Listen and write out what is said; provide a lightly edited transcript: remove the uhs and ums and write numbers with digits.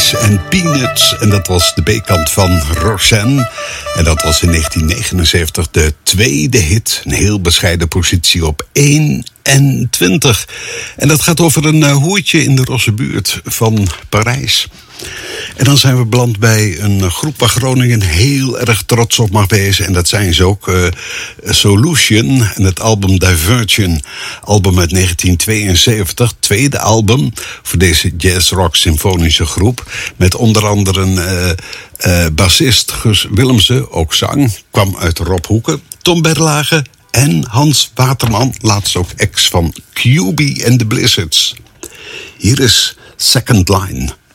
Rice en Peanuts. En dat was de B-kant van Roxanne. En dat was in 1979 de tweede hit. Een heel bescheiden positie op 21. En dat gaat over een hoertje in de Rosse buurt van Parijs. En dan zijn we beland bij een groep waar Groningen heel erg trots op mag wezen. En dat zijn ze ook. Solution en het album Divergent. Album uit 1972. Tweede album voor deze jazz-rock symfonische groep. Met onder andere bassist Gus Willemsen, ook zang. Kwam uit Rob Hoeken. Tom Berlage en Hans Waterman. Laatst ook ex van QB and the Blizzards. Hier is Second Line.